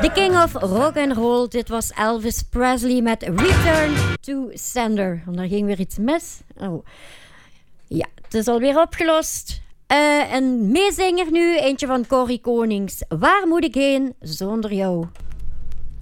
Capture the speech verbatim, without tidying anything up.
The King of Rock and Roll. Dit was Elvis Presley met Return to Sender. En daar ging weer iets mis. Oh. Ja, het is alweer opgelost. Uh, een meezinger nu, eentje van Corrie Konings. Waar moet ik heen zonder jou?